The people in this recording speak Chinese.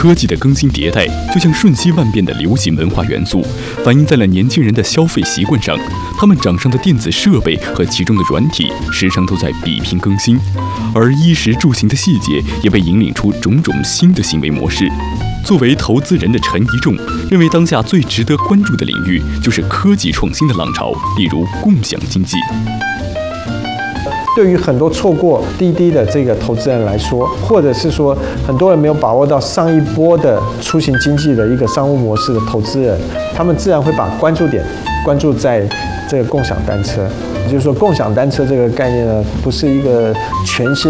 科技的更新迭代就像瞬息万变的流行文化元素，反映在了年轻人的消费习惯上。他们掌上的电子设备和其中的软体，时常都在比拼更新，而衣食住行的细节也被引领出种种新的行为模式。作为投资人的陈一仲认为，当下最值得关注的领域就是科技创新的浪潮，例如共享经济。 对于很多错过滴滴的这个投资人来说，或者是说很多人没有把握到上一波的出行经济的一个商务模式的投资人，他们自然会把关注点关注在这个共享单车。也就是说，共享单车这个概念呢，不是一个全新